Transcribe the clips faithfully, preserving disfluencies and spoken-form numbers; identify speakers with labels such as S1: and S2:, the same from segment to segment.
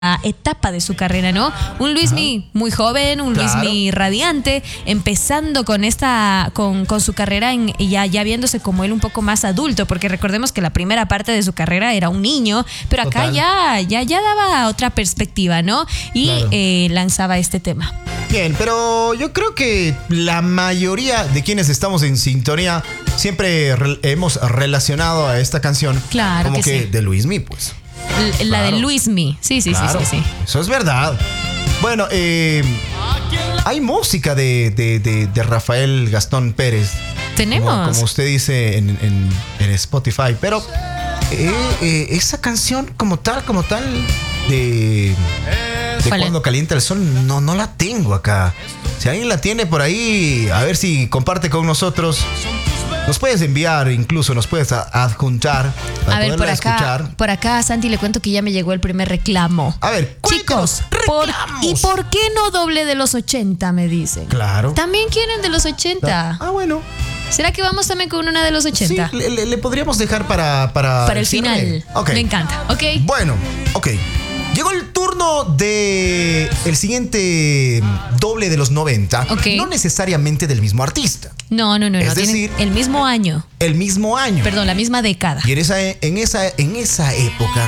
S1: etapa de su carrera, ¿no? Un Luismi muy joven, un
S2: Claro.
S1: Luismi radiante, empezando con esta, con, con su carrera en, y ya, ya viéndose como él un poco más adulto, porque recordemos que la primera parte de su carrera era un niño, pero acá
S2: Total.
S1: ya, ya, ya daba otra perspectiva, ¿no? Y
S2: Claro.
S1: eh, lanzaba este tema.
S2: Bien, pero yo creo que la mayoría de quienes estamos en sintonía siempre re- hemos relacionado a esta canción
S1: Claro
S2: como
S1: que
S2: que,
S1: sí.
S2: de Luismi, pues.
S1: L- La
S2: Claro.
S1: de Luismi. Sí, sí,
S2: Claro,
S1: sí, sí, sí.
S2: eso es verdad. Bueno, eh, hay música de, de- de- de Rafael Gastón Pérez.
S1: Tenemos.
S2: Como, como usted dice en, en- en Spotify, pero eh, eh, esa canción como tal, como tal, de, de
S1: ¿Cuál es?
S2: Cuando Calienta el Sol, no, no la tengo acá. Si alguien la tiene por ahí, a ver si comparte con nosotros. Nos puedes enviar, incluso nos puedes a- adjuntar para
S1: A ver, por
S2: poderla
S1: acá,
S2: escuchar.
S1: por acá, Santi, le cuento que ya me llegó el primer reclamo.
S2: A ver,
S1: Chicos,
S2: cuéntanos,
S1: por-
S2: reclamos.
S1: ¿y por qué no doble de los ochenta? Me dicen.
S2: Claro.
S1: También quieren de los ochenta.
S2: Ah, bueno.
S1: ¿Será que vamos también con una de los ochenta?
S2: Sí, le, le- le podríamos dejar para... Para,
S1: Para el
S2: cierre.
S1: final.
S2: Ok.
S1: Me encanta. ¿Ok?
S2: Bueno, ok. Llegó el turno de el siguiente doble de los noventa.
S1: Ok.
S2: No necesariamente del mismo artista.
S1: No, no, no.
S2: Es
S1: no. Tienen
S2: decir-
S1: el mismo año.
S2: El mismo año.
S1: Perdón, la misma década.
S2: Y en esa, en esa, en esa época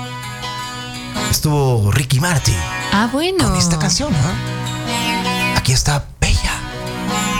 S2: estuvo Ricky Martin
S1: Ah, bueno.
S2: con esta canción, ¿ah? Aquí está Bella.